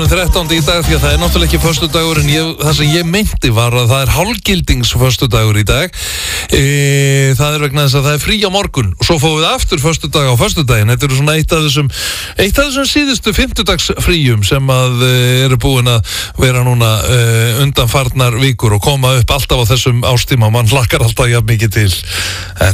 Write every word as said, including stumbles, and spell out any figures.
þrettánda í dag því að það er náttúrulega ekki föstudagur en ég, það sem ég meinti var að það er hálfgildings föstudagur í dag e, það er vegna þess að það er frí á morgun og svo fáum við aftur föstudag á föstudaginn. Þetta eru svona eitt af þessum eitt af þessum síðustu fimmtudags fríum sem að e, eru búin að vera núna e, undanfarnar vikur og koma upp alltaf á þessum ástíma, mann hlakkar alltaf jafn mikið til.